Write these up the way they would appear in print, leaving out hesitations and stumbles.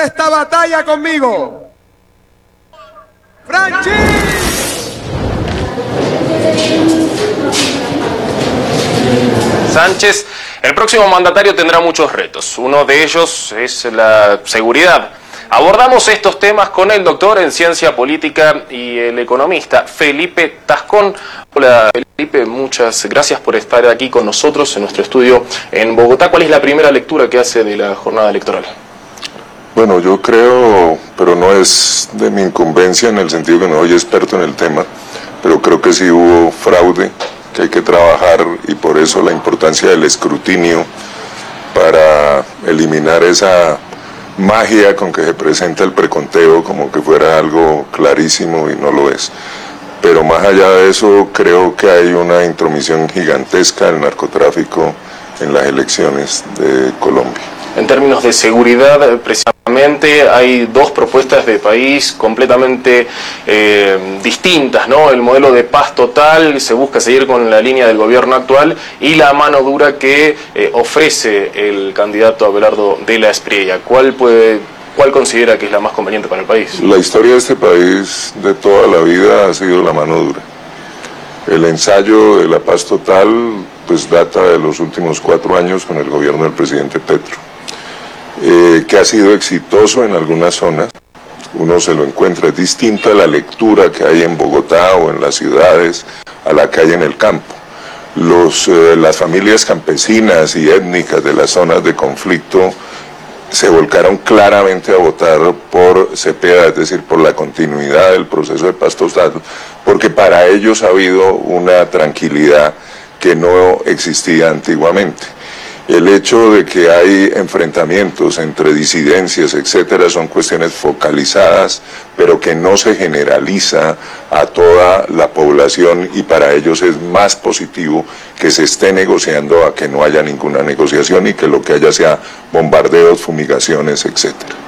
esta batalla conmigo. ¡Franchi! Sánchez, el próximo mandatario tendrá muchos retos. Uno de ellos es la seguridad. Abordamos estos temas con el doctor en Ciencia Política y el economista Felipe Tascón. Hola Felipe, muchas gracias por estar aquí con nosotros en nuestro estudio en Bogotá. ¿Cuál es la primera lectura que hace de la jornada electoral? Bueno, yo creo, pero no es de mi incumbencia en el sentido que no soy experto en el tema, pero creo que sí hubo fraude, que hay que trabajar, y por eso la importancia del escrutinio para eliminar esa magia con que se presenta el preconteo como que fuera algo clarísimo y no lo es. Pero más allá de eso, creo que hay una intromisión gigantesca del narcotráfico en las elecciones de Colombia. En términos de seguridad, precisamente, hay dos propuestas de país completamente distintas, ¿no? El modelo de paz total, se busca seguir con la línea del gobierno actual, y la mano dura que ofrece el candidato Abelardo de la Espriella. ¿Cuál considera que es la más conveniente para el país? La historia de este país de toda la vida ha sido la mano dura. El ensayo de la paz total pues data de los últimos 4 años con el gobierno del presidente Petro. Que ha sido exitoso en algunas zonas, uno se lo encuentra, es distinta la lectura que hay en Bogotá o en las ciudades a la que hay en el campo. Las familias campesinas y étnicas de las zonas de conflicto se volcaron claramente a votar por Cepeda, es decir, por la continuidad del proceso de paz total, porque para ellos ha habido una tranquilidad que no existía antiguamente. El hecho de que hay enfrentamientos entre disidencias, etcétera, son cuestiones focalizadas, pero que no se generaliza a toda la población, y para ellos es más positivo que se esté negociando a que no haya ninguna negociación y que lo que haya sea bombardeos, fumigaciones, etcétera.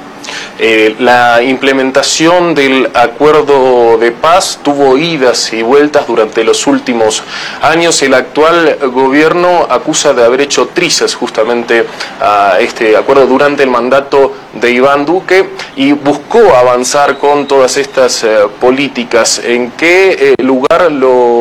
La implementación del acuerdo de paz tuvo idas y vueltas durante los últimos años. El actual gobierno acusa de haber hecho trizas justamente a este acuerdo durante el mandato de Iván Duque y buscó avanzar con todas estas políticas. ¿En qué lugar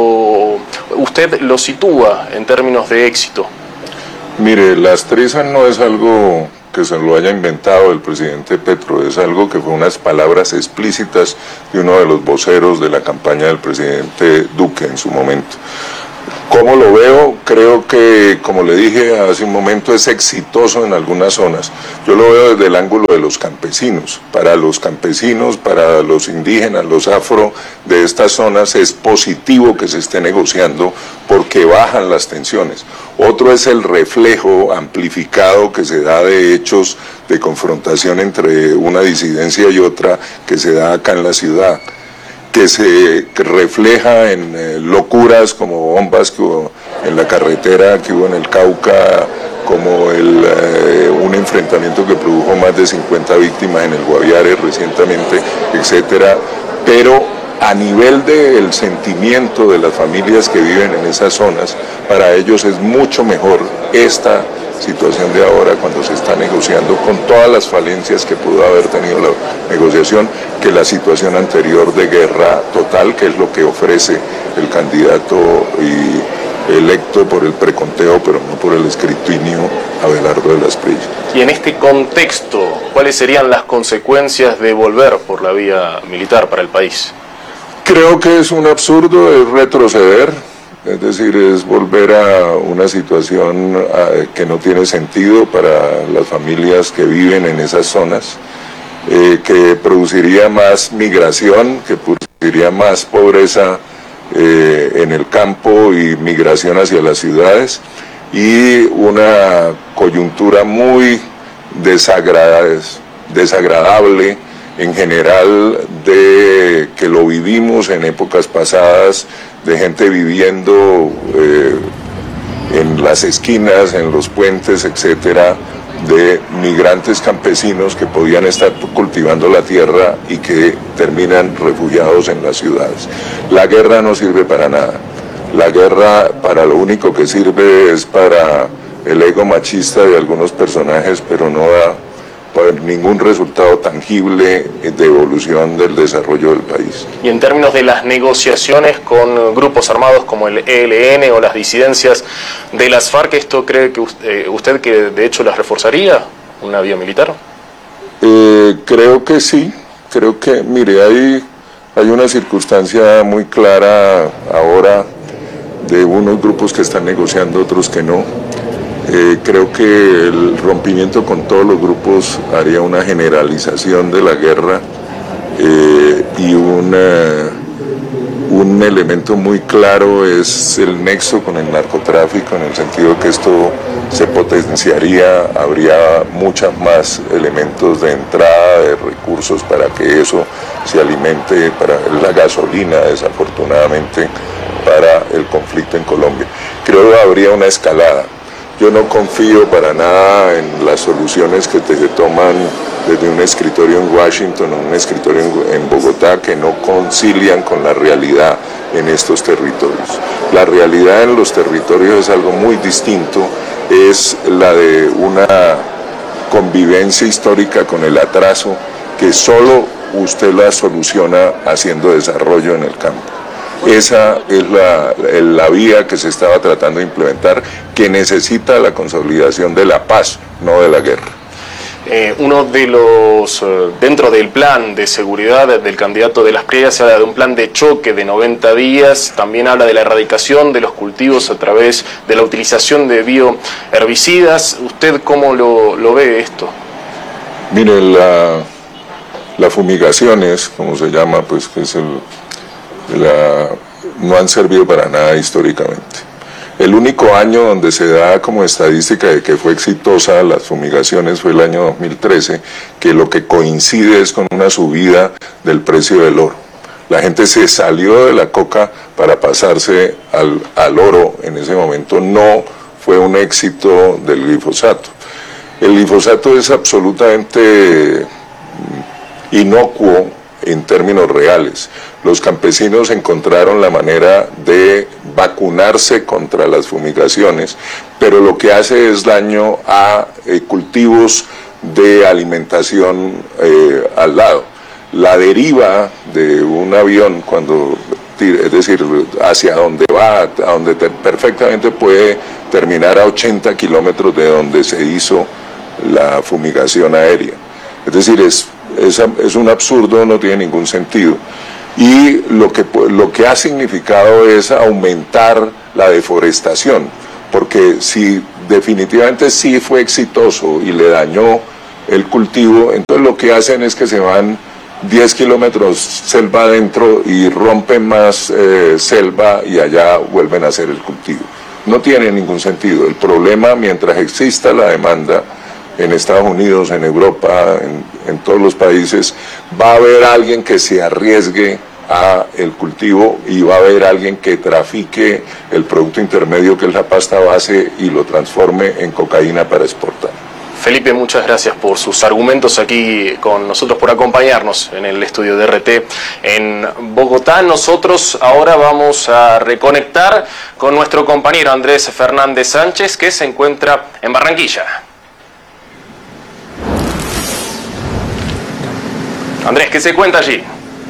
usted lo sitúa en términos de éxito? Mire, las trizas no es algo que se lo haya inventado el presidente Petro, es algo que fue unas palabras explícitas de uno de los voceros de la campaña del presidente Duque en su momento. ¿Cómo lo veo? Creo que, como le dije hace un momento, es exitoso en algunas zonas. Yo lo veo desde el ángulo de los campesinos. Para los campesinos, para los indígenas, los afro de estas zonas, es positivo que se esté negociando porque bajan las tensiones. Otro es el reflejo amplificado que se da de hechos de confrontación entre una disidencia y otra que se da acá en la ciudad, que se refleja en locuras como bombas que hubo en la carretera, que hubo en el Cauca, como un enfrentamiento que produjo más de 50 víctimas en el Guaviare recientemente, etcétera. Pero a nivel del sentimiento de las familias que viven en esas zonas, para ellos es mucho mejor esta situación de ahora, cuando se está negociando con todas las falencias que pudo haber tenido la negociación, que la situación anterior de guerra total, que es lo que ofrece el candidato electo por el preconteo, pero no por el escrutinio, Abelardo de la Espriella. Y en este contexto, ¿cuáles serían las consecuencias de volver por la vía militar para el país? Creo que es un absurdo, es retroceder. Es decir, es volver a una situación que no tiene sentido para las familias que viven en esas zonas, que produciría más migración, que produciría más pobreza en el campo y migración hacia las ciudades, y una coyuntura muy desagradable en general, de que lo vivimos en épocas pasadas, de gente viviendo en las esquinas, en los puentes, etcétera, de migrantes campesinos que podían estar cultivando la tierra y que terminan refugiados en las ciudades. La guerra no sirve para nada. La guerra para lo único que sirve es para el ego machista de algunos personajes, pero no da ningún resultado tangible de evolución del desarrollo del país. Y en términos de las negociaciones con grupos armados como el ELN o las disidencias de las FARC, ¿esto cree que usted que de hecho las reforzaría, una vía militar? Creo que sí, creo que, mire, hay una circunstancia muy clara ahora de unos grupos que están negociando, otros que no. Creo que el rompimiento con todos los grupos haría una generalización de la guerra y un elemento muy claro es el nexo con el narcotráfico, en el sentido que esto se potenciaría, habría muchos más elementos de entrada de recursos para que eso se alimente, para la gasolina desafortunadamente para el conflicto en Colombia. Creo que habría una escalada. Yo no confío para nada en las soluciones que se toman desde un escritorio en Washington o un escritorio en Bogotá que no concilian con la realidad en estos territorios. La realidad en los territorios es algo muy distinto, es la de una convivencia histórica con el atraso que solo usted la soluciona haciendo desarrollo en el campo. Esa es la vía que se estaba tratando de implementar, que necesita la consolidación de la paz, no de la guerra. Uno de los, dentro del plan de seguridad del candidato de las Priegas, se habla de un plan de choque de 90 días, también habla de la erradicación de los cultivos a través de la utilización de bioherbicidas. ¿Usted cómo lo ve esto? Mire, las fumigaciones, como se llama, pues que es no han servido para nada históricamente. El único año donde se da como estadística de que fue exitosa las fumigaciones fue el año 2013, que lo que coincide es con una subida del precio del oro. La gente se salió de la coca para pasarse al oro en ese momento. No fue un éxito del glifosato. El glifosato es absolutamente inocuo en términos reales. Los campesinos encontraron la manera de vacunarse contra las fumigaciones, pero lo que hace es daño a cultivos de alimentación al lado. La deriva de un avión, es decir, hacia donde va, a donde perfectamente puede terminar a 80 kilómetros de donde se hizo la fumigación aérea. Es decir, es un absurdo, no tiene ningún sentido. Y lo que ha significado es aumentar la deforestación, porque si definitivamente sí fue exitoso y le dañó el cultivo, entonces lo que hacen es que se van 10 kilómetros selva adentro y rompen más selva y allá vuelven a hacer el cultivo. No tiene ningún sentido. El problema, mientras exista la demanda, en Estados Unidos, en Europa, en todos los países, va a haber alguien que se arriesgue a el cultivo y va a haber alguien que trafique el producto intermedio que es la pasta base y lo transforme en cocaína para exportar. Felipe, muchas gracias por sus argumentos aquí con nosotros, por acompañarnos en el estudio de RT en Bogotá. Nosotros ahora vamos a reconectar con nuestro compañero Andrés Fernández Sánchez, que se encuentra en Barranquilla. Andrés, ¿qué se cuenta allí?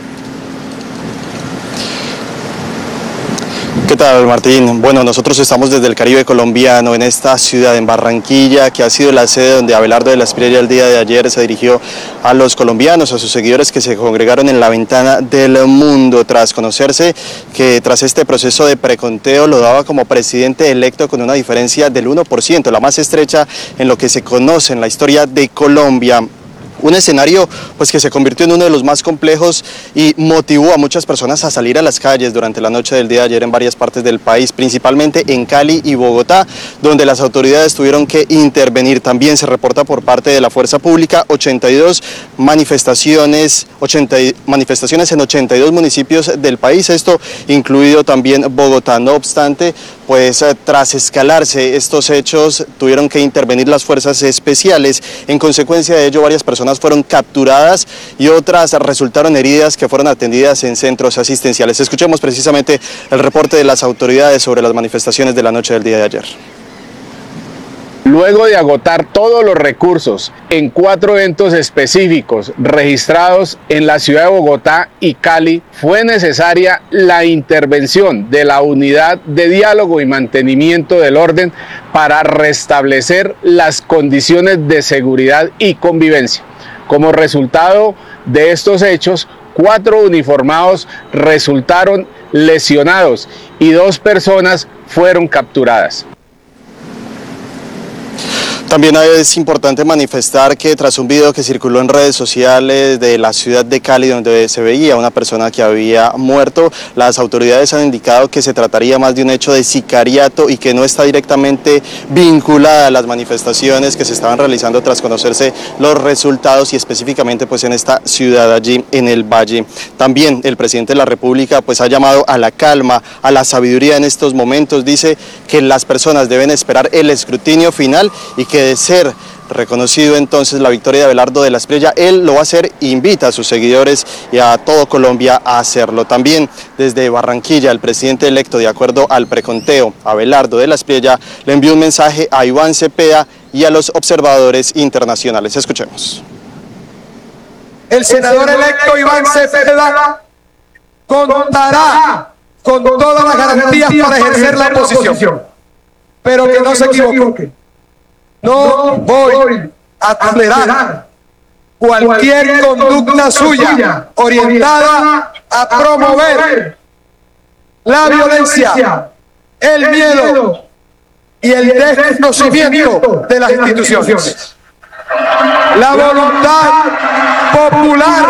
¿Qué tal, Martín? Bueno, nosotros estamos desde el Caribe colombiano, en esta ciudad, en Barranquilla, que ha sido la sede donde Abelardo de la Espriella el día de ayer se dirigió a los colombianos, a sus seguidores que se congregaron en la ventana del mundo, tras conocerse que tras este proceso de preconteo lo daba como presidente electo con una diferencia del 1%, la más estrecha en lo que se conoce en la historia de Colombia. Un escenario pues que se convirtió en uno de los más complejos y motivó a muchas personas a salir a las calles durante la noche del día de ayer en varias partes del país, principalmente en Cali y Bogotá, donde las autoridades tuvieron que intervenir. También se reporta por parte de la fuerza pública 82 manifestaciones en 82 municipios del país, esto incluido también Bogotá. No obstante, pues tras escalarse estos hechos tuvieron que intervenir las fuerzas especiales. En consecuencia de ello, varias personas fueron capturadas y otras resultaron heridas que fueron atendidas en centros asistenciales. Escuchemos precisamente el reporte de las autoridades sobre las manifestaciones de la noche del día de ayer. Luego de agotar todos los recursos en 4 eventos específicos registrados en la ciudad de Bogotá y Cali, fue necesaria la intervención de la Unidad de Diálogo y Mantenimiento del Orden para restablecer las condiciones de seguridad y convivencia. Como resultado de estos hechos, 4 uniformados resultaron lesionados y 2 personas fueron capturadas. También es importante manifestar que tras un video que circuló en redes sociales de la ciudad de Cali, donde se veía una persona que había muerto, las autoridades han indicado que se trataría más de un hecho de sicariato y que no está directamente vinculada a las manifestaciones que se estaban realizando tras conocerse los resultados y específicamente pues en esta ciudad allí en el Valle. También el presidente de la República pues ha llamado a la calma, a la sabiduría en estos momentos. Dice que las personas deben esperar el escrutinio final y que de ser reconocido entonces la victoria de Abelardo de la Espriella, él lo va a hacer e invita a sus seguidores y a todo Colombia a hacerlo. También desde Barranquilla, el presidente electo, de acuerdo al preconteo, Abelardo de la Espriella, le envió un mensaje a Iván Cepeda y a los observadores internacionales. Escuchemos. El senador electo Iván Cepeda contará con todas las garantías para ejercer la oposición, pero que no se equivoque. No voy a tolerar cualquier conducta suya orientada a promover la violencia, el miedo y el desconocimiento de las instituciones. La voluntad popular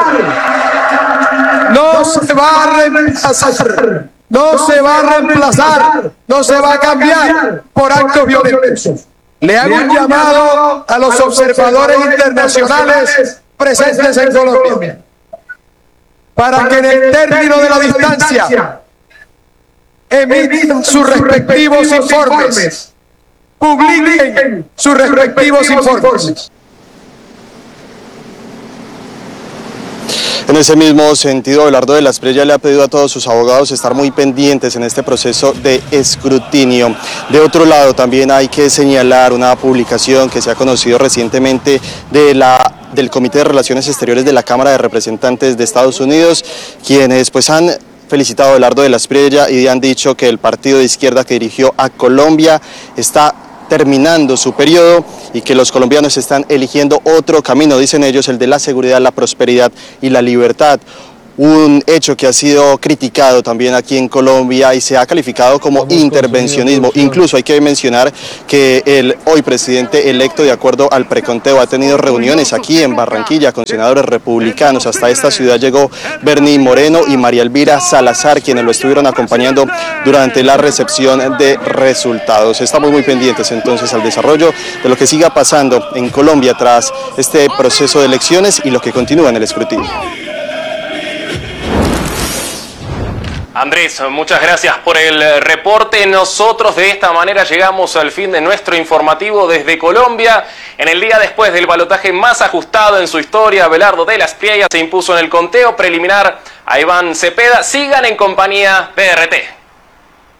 no se va a reemplazar, no se va a reemplazar, no se va a cambiar por actos violentos. Le hago un llamado a los observadores internacionales presentes en Colombia para que en el término de la distancia emitan sus respectivos informes, publiquen sus respectivos informes. En ese mismo sentido, Abelardo de la Espriella le ha pedido a todos sus abogados estar muy pendientes en este proceso de escrutinio. De otro lado, también hay que señalar una publicación que se ha conocido recientemente del Comité de Relaciones Exteriores de la Cámara de Representantes de Estados Unidos, quienes pues han felicitado a Abelardo de la Espriella y han dicho que el partido de izquierda que dirigió a Colombia está terminando su periodo y que los colombianos están eligiendo otro camino, dicen ellos, el de la seguridad, la prosperidad y la libertad. Un hecho que ha sido criticado también aquí en Colombia y se ha calificado como intervencionismo. Incluso hay que mencionar que el hoy presidente electo, de acuerdo al preconteo, ha tenido reuniones aquí en Barranquilla con senadores republicanos. Hasta esta ciudad llegó Bernie Moreno y María Elvira Salazar, quienes lo estuvieron acompañando durante la recepción de resultados. Estamos muy pendientes entonces al desarrollo de lo que siga pasando en Colombia tras este proceso de elecciones y lo que continúa en el escrutinio. Andrés, muchas gracias por el reporte. Nosotros de esta manera llegamos al fin de nuestro informativo desde Colombia. En el día después del balotaje más ajustado en su historia, Abelardo de la Espriella se impuso en el conteo preliminar a Iván Cepeda. Sigan en compañía de RT.